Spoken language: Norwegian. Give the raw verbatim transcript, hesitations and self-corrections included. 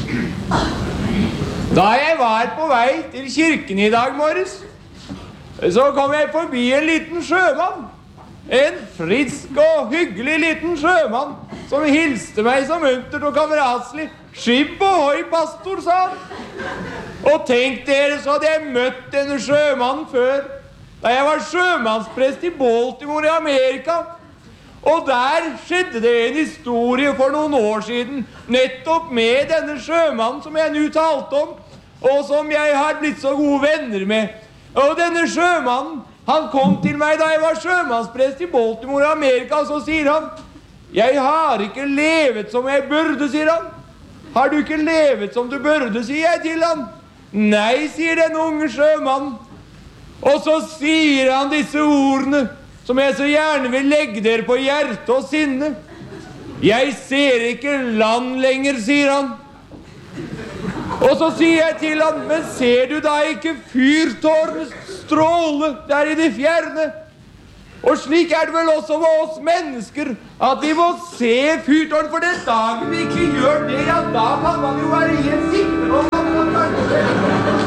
Da jeg var på vei til kirken i dag morges, så kom jeg forbi en liten sjømann. En frisk og hyggelig liten sjømann som hilste meg så muntert og kameratslig. Skip ohoi, pastor, sa han. Og tenk dere, så hadde jeg møtt denne sjømannen før, da jeg var sjømannsprest i Baltimore i Amerika. Og der skjedde det en historie for noen år siden, nettopp med denne sjømannen som jeg nå talte om, og som jeg har blitt så gode venner med. Og denne sjømannen, han kom til meg da jeg var sjømannsprest i Baltimore i Amerika, og så sier han, jeg har ikke levet som jeg burde, sier han. Har du ikke levet som du burde, sier jeg til han. Nei, sier den unge sjømannen. Og så sier han disse ordene, som jeg så gjerne vil legge dere på hjerte og sinne. Jeg ser ikke land lenger, sier han. Og så sier jeg til han, men ser du da ikke fyrtårnets stråle der i det fjerne? Og slik er det vel også med oss mennesker, at vi må se fyrtårn, for den dagen vi ikke gjør det, ja, da kan man jo være i en sikte, og man kan kanskje